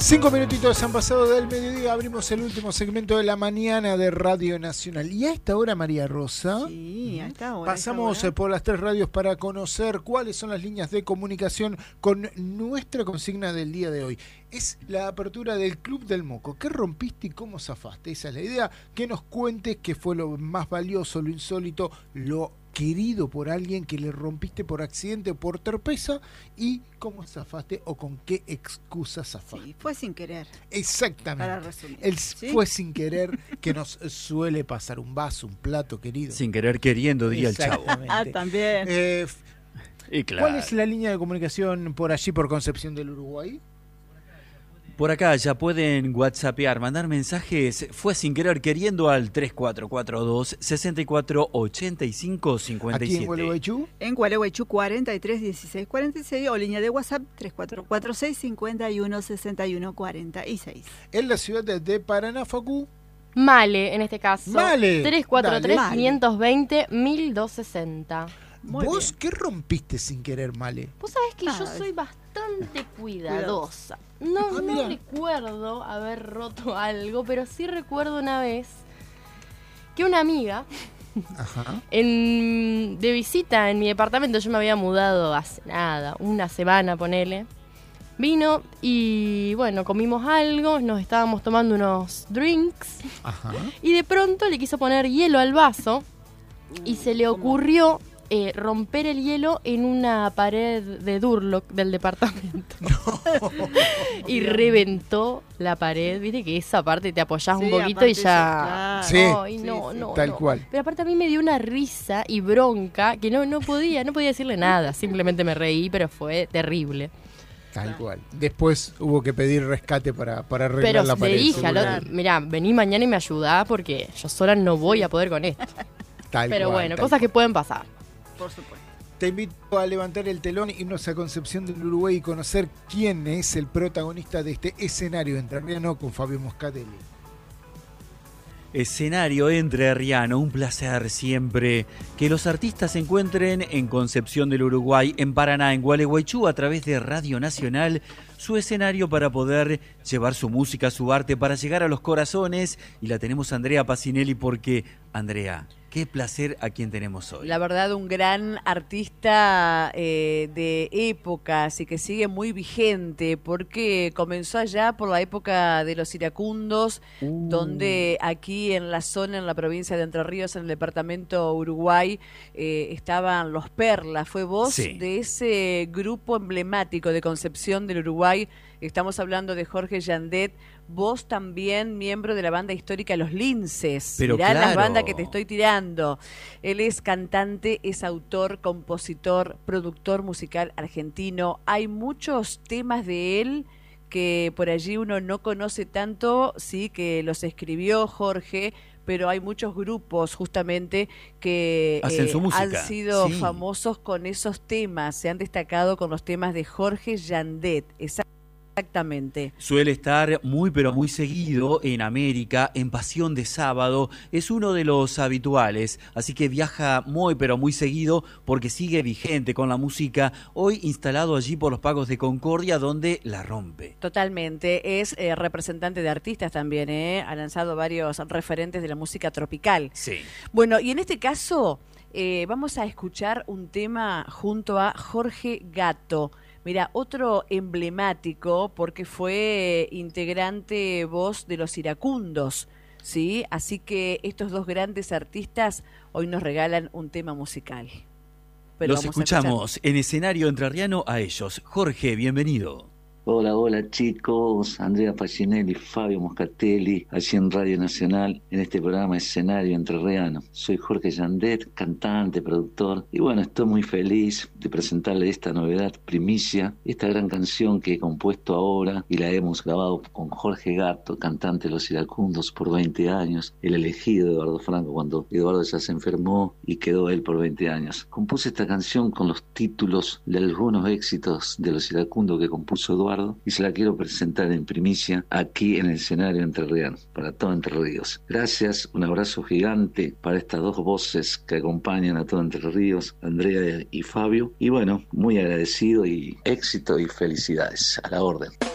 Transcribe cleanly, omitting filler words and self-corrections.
5 minutitos han pasado del mediodía, abrimos el último segmento de la mañana de Radio Nacional. Y a esta hora, María Rosa, sí, a esta hora, pasamos por las 3 radios para conocer cuáles son las líneas de comunicación con nuestra consigna del día de hoy. Es la apertura del Club del Moco. ¿Qué rompiste y cómo zafaste? Esa es la idea, que nos cuentes qué fue lo más valioso, lo insólito, lo querido por alguien que le rompiste por accidente o por torpeza, y cómo zafaste o con qué excusa zafaste. Sí, fue sin querer. Exactamente. Para resumir. ¿Sí? Fue sin querer, que nos suele pasar, un vaso, un plato, querido. Sin querer queriendo, diría el chavo. También. Y claro. ¿Cuál es la línea de comunicación por allí, por Concepción del Uruguay? Por acá ya pueden whatsappear, mandar mensajes. Fue sin querer queriendo al 3442-6485-57. ¿Aquí en Gualeguaychú? En Gualeguaychú 431646 o línea de WhatsApp 3446-516146. En la ciudad de Paraná, Facu. Male, en este caso. Male. 343-520-1260. ¿Vos qué rompiste sin querer, Male? Vos sabés que yo soy bastante cuidadosa. No recuerdo haber roto algo, pero sí recuerdo una vez que una amiga, de visita en mi departamento, yo me había mudado hace nada, una semana, ponele, vino y bueno, comimos algo, nos estábamos tomando unos drinks. Y de pronto le quiso poner hielo al vaso y se le ocurrió romper el hielo en una pared de Durlock del departamento. Y reventó la pared. Viste que esa parte te apoyás un poquito y ya... Sí, Ay, tal cual. Pero aparte a mí me dio una risa y bronca que no podía decirle nada. Simplemente me reí, pero fue terrible. Tal cual. Después hubo que pedir rescate para arreglar la pared. Pero le dije, mirá, vení mañana y me ayudá porque yo sola no voy a poder con esto. Pero bueno, cosas que pueden pasar. Por supuesto. Te invito a levantar el telón, irnos a Concepción del Uruguay y conocer quién es el protagonista de este escenario entrerriano con Fabio Moscatelli. Escenario entrerriano, un placer siempre que los artistas se encuentren en Concepción del Uruguay, en Paraná, en Gualeguaychú, a través de Radio Nacional, su escenario para poder llevar su música, su arte, para llegar a los corazones. Y la tenemos a Andrea Pacinelli porque, Andrea, qué placer a quien tenemos hoy. La verdad, un gran artista de épocas y que sigue muy vigente porque comenzó allá por la época de los iracundos, donde aquí en la zona, en la provincia de Entre Ríos, en el departamento Uruguay, estaban los Perlas. Fue voz de ese grupo emblemático de Concepción del Uruguay. Estamos hablando de Jorge Yandet. Vos también, miembro de la banda histórica Los Linces. Pero mirá claro, las bandas que te estoy tirando. Él es cantante, es autor, compositor, productor musical argentino. Hay muchos temas de él que por allí uno no conoce tanto, sí, que los escribió Jorge, pero hay muchos grupos justamente que hacen su música. Han sido famosos con esos temas, se han destacado con los temas de Jorge Yandet. Exactamente. Suele estar muy pero muy seguido en América, en Pasión de Sábado, es uno de los habituales, así que viaja muy pero muy seguido porque sigue vigente con la música, hoy instalado allí por los Pagos de Concordia, donde la rompe. Totalmente, es representante de artistas también, ha lanzado varios referentes de la música tropical. Sí. Bueno, y en este caso vamos a escuchar un tema junto a Jorge Gatto. Mira, otro emblemático porque fue integrante voz de los Iracundos, ¿sí? Así que estos dos grandes artistas hoy nos regalan un tema musical. Pero los escuchamos en escenario entrerriano a ellos. Jorge, bienvenido. Hola chicos, Andrea Pacinelli, Fabio Moscatelli, allí en Radio Nacional, en este programa Escenario Entrerriano. Soy Jorge Yandet, cantante, productor, y bueno, estoy muy feliz de presentarle esta novedad, primicia, esta gran canción que he compuesto ahora y la hemos grabado con Jorge Gatto, cantante de Los Iracundos por 20 años, el elegido de Eduardo Franco cuando Eduardo ya se enfermó y quedó él por 20 años. Compuse esta canción con los títulos de algunos éxitos de Los Iracundos que compuso Eduardo y se la quiero presentar en primicia aquí en el escenario entrerriano para todo Entre Ríos. Gracias, un abrazo gigante para estas dos voces que acompañan a todo Entre Ríos, Andrea y Fabio, y bueno, muy agradecido y éxito y felicidades, a la orden.